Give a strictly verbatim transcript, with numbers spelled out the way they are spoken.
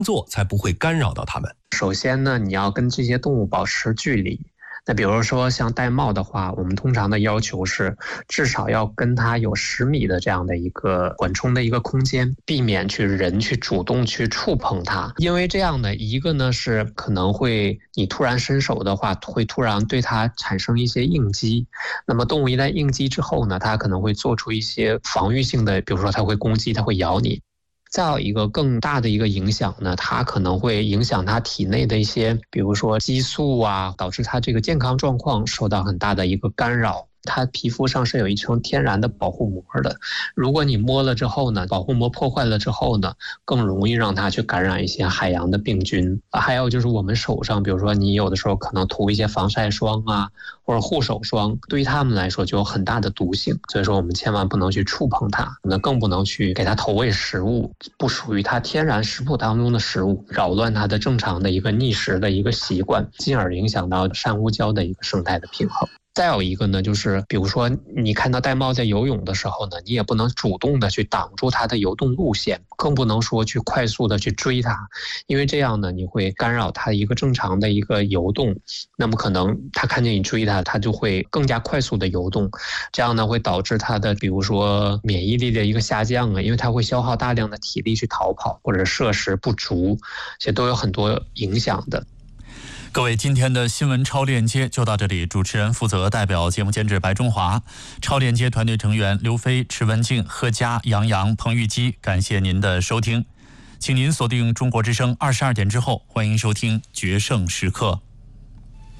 做才不会干扰到它们？ 首先呢，你要跟这些动物保持距离。那比如说像玳瑁的话，我们通常的要求是至少要跟它有十米的这样的一个缓冲的一个空间，避免去人去主动去触碰它。因为这样呢，一个呢是可能会你突然伸手的话，会突然对它产生一些应激。那么动物一旦应激之后呢，它可能会做出一些防御性的，比如说它会攻击，它会咬你。再有一个更大的一个影响呢，它可能会影响它体内的一些，比如说激素啊，导致它这个健康状况受到很大的一个干扰。它皮肤上是有一层天然的保护膜的，如果你摸了之后呢，保护膜破坏了之后呢，更容易让它去感染一些海洋的病菌。还有就是我们手上，比如说你有的时候可能涂一些防晒霜啊，或者护手霜，对于它们来说就有很大的毒性，所以说我们千万不能去触碰它，那更不能去给它投喂食物，不属于它天然食谱当中的食物，扰乱它的正常的一个觅食的一个习惯，进而影响到珊瑚礁的一个生态的平衡。再有一个呢，就是比如说你看到玳瑁在游泳的时候呢，你也不能主动的去挡住它的游动路线，更不能说去快速的去追它，因为这样呢，你会干扰它一个正常的一个游动，那么可能它看见你追它，它就会更加快速的游动，这样呢会导致它的比如说免疫力的一个下降啊，因为它会消耗大量的体力去逃跑，或者摄食不足，这都有很多影响的。 各位，今天的新闻超链接就到这里。主持人负责代表节目监制白中华，超链接团队成员刘飞、池文静、贺佳、杨洋、彭玉基，感谢您的收听。请您锁定中国之声二十二点之后，欢迎收听决胜时刻。